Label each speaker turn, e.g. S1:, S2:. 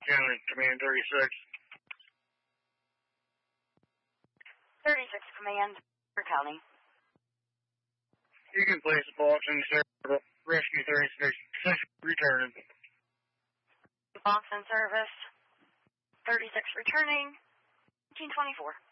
S1: County, Command 36.
S2: 36 Command, County.
S1: You can place a box in service. Rescue 36 returning.
S2: Box in service. 36 returning. 1924.